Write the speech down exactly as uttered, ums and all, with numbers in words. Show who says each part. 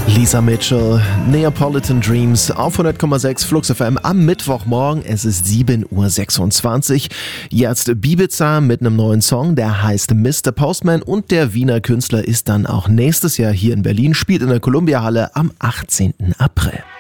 Speaker 1: Lisa Mitchell, Neapolitan Dreams auf hundert Komma sechs Flux F M am Mittwochmorgen. Es ist sieben Uhr sechsundzwanzig. Jetzt Bibiza mit einem neuen Song, der heißt Mister Postman, und der Wiener Künstler ist dann auch nächstes Jahr hier in Berlin, spielt in der Columbia Halle am achtzehnten April.